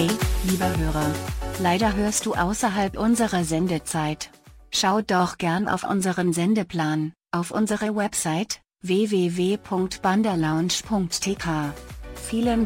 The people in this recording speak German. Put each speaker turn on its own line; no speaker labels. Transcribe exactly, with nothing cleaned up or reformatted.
Hey, lieber Hörer. Leider hörst du außerhalb unserer Sendezeit. Schau doch gern auf unseren Sendeplan, auf unsere Website w w w punkt banderlounge punkt t k. Vielen